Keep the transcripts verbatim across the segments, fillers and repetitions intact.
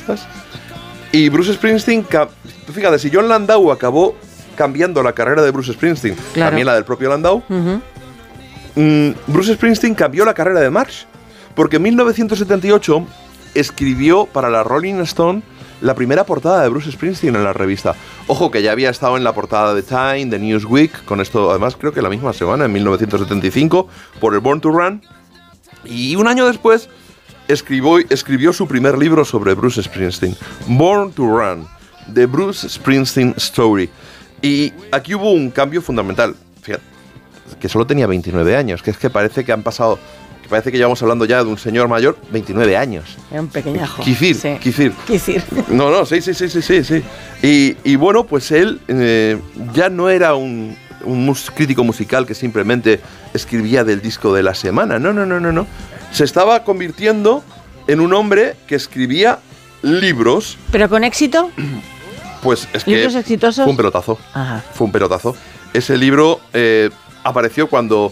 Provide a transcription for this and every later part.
artistas. Y Bruce Springsteen, fíjate, si John Landau acabó cambiando la carrera de Bruce Springsteen, claro. también la del propio Landau, uh-huh. mmm, Bruce Springsteen cambió la carrera de Marsh, porque en mil novecientos setenta y ocho escribió para la Rolling Stone la primera portada de Bruce Springsteen en la revista. Ojo, que ya había estado en la portada de Time, de Newsweek, con esto, además creo que la misma semana, en mil novecientos setenta y cinco, por el Born to Run. Y un año después escribió, escribió su primer libro sobre Bruce Springsteen, Born to Run, The Bruce Springsteen Story. Y aquí hubo un cambio fundamental. Fíjate, que solo tenía veintinueve años, que es que parece que han pasado... Parece que llevamos hablando ya de un señor mayor, veintinueve años. Era un pequeñajo. Quizir, sí. Quizir. Quizir. No, no, sí, sí, sí, sí, sí. sí. Y, y bueno, pues él eh, ya no era un, un mus- crítico musical que simplemente escribía del disco de la semana. No, no, no, no, no. Se estaba convirtiendo en un hombre que escribía libros. ¿Pero con éxito? Pues es que ¿Libros exitosos? Fue un pelotazo. Ajá. Fue un pelotazo. Ese libro eh, apareció cuando...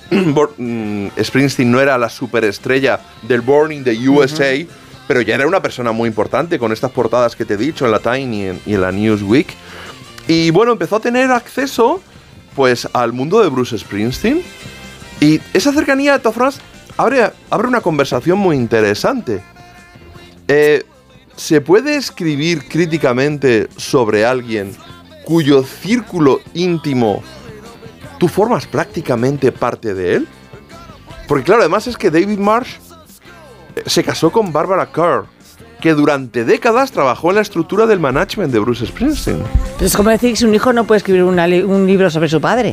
Springsteen no era la superestrella del Born in the U S A, uh-huh. pero ya era una persona muy importante con estas portadas que te he dicho en la Time y en, y en la Newsweek. Y bueno, empezó a tener acceso pues al mundo de Bruce Springsteen. Y esa cercanía, de todas formas, abre, abre una conversación muy interesante. Eh, ¿Se puede escribir críticamente sobre alguien cuyo círculo íntimo tú formas prácticamente parte de él? Porque claro, además es que David Marsh se casó con Barbara Kerr, que durante décadas trabajó en la estructura del management de Bruce Springsteen. Pero es como decir que si un hijo no puede escribir una li- un libro sobre su padre.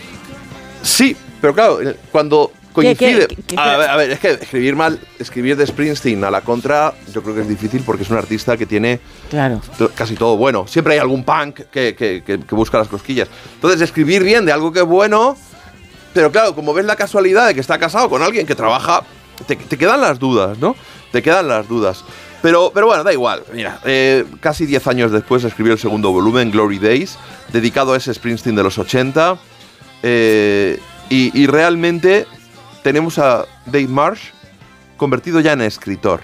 Sí, pero claro, cuando coincide... ¿Qué, qué, qué, a, ver, a ver, es que escribir mal, escribir de Springsteen a la contra, yo creo que es difícil porque es un artista que tiene claro. t- casi todo bueno. Siempre hay algún punk que, que, que, que busca las cosquillas. Entonces, escribir bien de algo que es bueno, pero claro, como ves la casualidad de que está casado con alguien que trabaja, te, te quedan las dudas, ¿no? Te quedan las dudas. Pero, pero bueno, da igual. Mira, eh, casi diez años después escribió el segundo volumen, Glory Days, dedicado a ese Springsteen de los ochenta. Eh, y, y realmente tenemos a Dave Marsh convertido ya en escritor.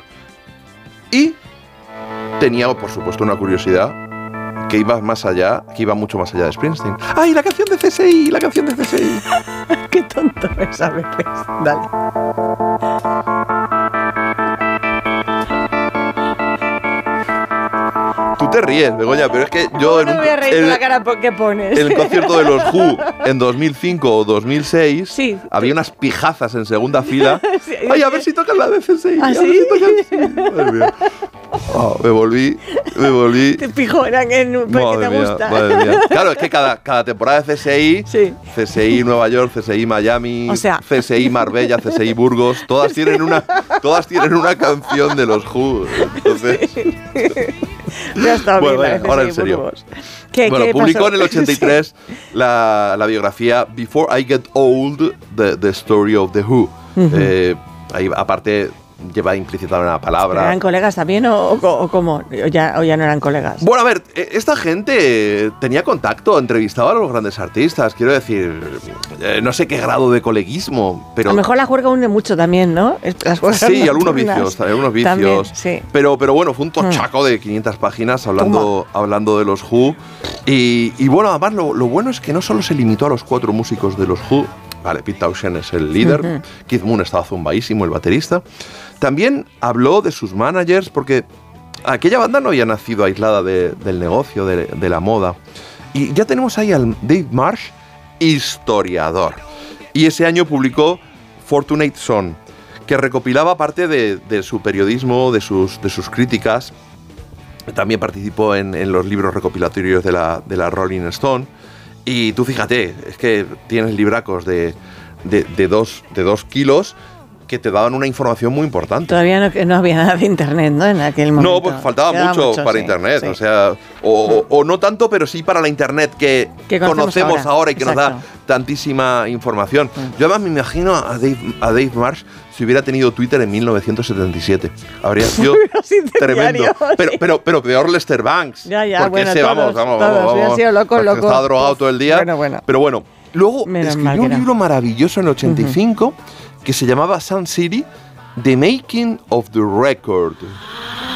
Y tenía, por supuesto, una curiosidad que iba más allá, que iba mucho más allá de Springsteen. ¡Ay, la canción de C S I! ¡La canción de C S I! ¡Qué tonto es a veces! Dale. Tú te ríes, Begoña, pero es que yo... No en un, me voy a reír en, con la cara que pones. En el concierto de los Who en dos mil cinco o dos mil seis, sí, había unas pijazas en segunda fila. Sí, ¡Ay, a ver si tocan la de C S I! ¿Ah, a sí? ver si tocan... Madre mía. Oh, me volví, me volví... Te pijonan en porque madre te mía, gusta. Madre mía. Claro, es que cada, cada temporada de C S I, sí. C S I Nueva York, C S I Miami, o sea, C S I Marbella, C S I Burgos, todas tienen una, todas tienen una canción de los Who. Entonces... Sí. Ya está bueno, bien, vaya, ahora en serio. ¿Qué, bueno, ¿qué publicó pasó? en el ochenta y tres sí. la, la biografía Before I Get Old, the, the Story of the Who. Uh-huh. eh, ahí, aparte, lleva implícita una palabra. ¿Eran colegas también o, o, o cómo? ¿O ya, ¿O ya no eran colegas? Bueno, a ver, esta gente tenía contacto, entrevistaba a los grandes artistas. Quiero decir, eh, no sé qué grado de coleguismo, pero... A lo mejor la juerga une mucho también, ¿no? Las sí, algunos vicios, algunos vicios. También, sí. Pero, pero bueno, fue un tochaco de quinientas páginas hablando, hablando de los Who. Y, y bueno, además lo, lo bueno es que no solo se limitó a los cuatro músicos de los Who. Vale, Pete Townshend es el líder, uh-huh. Keith Moon estaba zumbadísimo, el baterista. También habló de sus managers, porque aquella banda no había nacido aislada de, del negocio, de, de la moda. Y ya tenemos ahí al Dave Marsh, historiador. Y ese año publicó Fortunate Son, que recopilaba parte de, de su periodismo, de sus, de sus críticas. También participó en, en los libros recopilatorios de la, de la Rolling Stone. Y tú fíjate, es que tienes libracos de, de, de, dos, de dos kilos que te daban una información muy importante. Todavía no, no había nada de internet, ¿no? En aquel momento. No, porque faltaba mucho, mucho para sí, internet. Sí. O sea, o, o, o no tanto, pero sí para la internet que, que conocemos, conocemos ahora. ahora y que Exacto. nos da tantísima información. Mm. Yo además me imagino a Dave, a Dave Marsh si hubiera tenido Twitter en mil novecientos setenta y siete. Habría sido tremendo. Diario, pero, sí. pero, pero peor Lester Banks. Ya, ya, porque bueno, ese, todos, vamos, vamos, todos, vamos. vamos sido loco, loco. Estaba drogado todo el día. Bueno, bueno. Pero bueno, luego Menos escribió un libro maravilloso en el ochenta y cinco uh-huh. que se llamaba Sun City, The Making of the Record.